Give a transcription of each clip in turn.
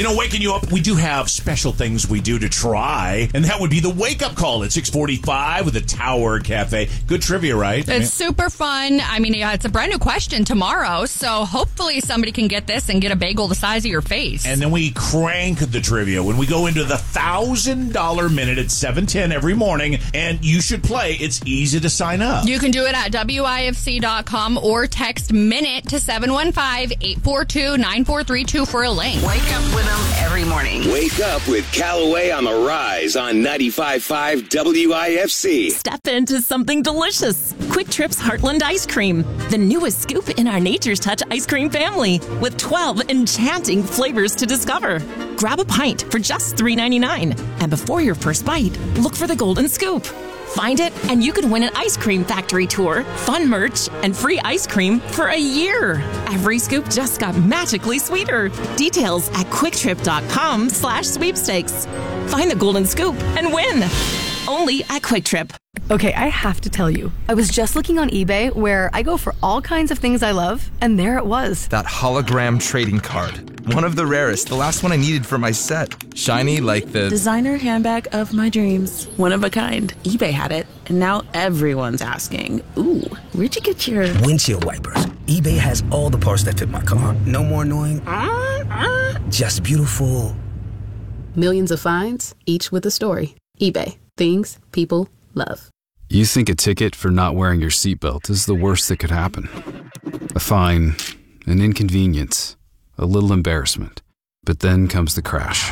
Waking you up, we do have special things we do to try, and that would be the wake-up call at 6:45 with the Tower Cafe. Good trivia, right? It's super fun. It's a brand new question tomorrow, so hopefully somebody can get this and get a bagel the size of your face. And then we crank the trivia when we go into the $1,000 minute at 7:10 every morning, and you should play. It's easy to sign up. You can do it at WIFC.com or text MINUTE to 715-842-9432 for a link. Wake up with them every morning. Wake up with Callaway on the Rise on 95.5 WIFC. Step into something delicious. Quick Trip's Heartland Ice Cream, the newest scoop in our Nature's Touch ice cream family, with 12 enchanting flavors to discover. Grab a pint for just $3.99. And before your first bite, look for the golden scoop. Find it, and you could win an ice cream factory tour, fun merch, and free ice cream for a year. Every scoop just got magically sweeter. Details at quicktrip.com/sweepstakes. Find the golden scoop and win. Only at Quick Trip. Okay, I have to tell you, I was just looking on eBay where I go for all kinds of things I love, and there it was. That hologram trading card. One of the rarest, the last one I needed for my set. Shiny like the designer handbag of my dreams. One of a kind. eBay had it, and now everyone's asking, ooh, where'd you get your windshield wipers? eBay has all the parts that fit my car. No more annoying, just beautiful. Millions of finds, each with a story. eBay. Things people love. You think a ticket for not wearing your seatbelt is the worst that could happen. A fine, an inconvenience, a little embarrassment. But then comes the crash.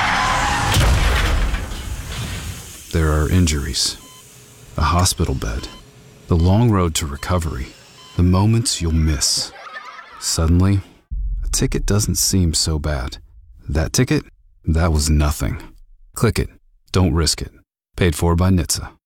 There are injuries, a hospital bed, the long road to recovery, the moments you'll miss. Suddenly, a ticket doesn't seem so bad. That ticket? That was nothing. Click it. Don't risk it. Paid for by NHTSA.